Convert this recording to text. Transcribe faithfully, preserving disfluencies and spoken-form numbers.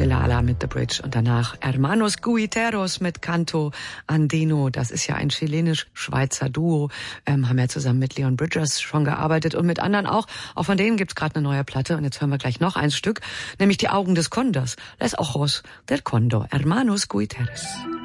Kilala mit The Bridge und danach Hermanos Guiteros mit Canto Andino. Das ist ja ein chilenisch-Schweizer Duo, ähm, haben ja zusammen mit Leon Bridges schon gearbeitet und mit anderen auch. Auch von denen gibt's gerade eine neue Platte und jetzt hören wir gleich noch ein Stück, nämlich Die Augen des Kondors. Les Ojos del Condor, Hermanos Guiteros.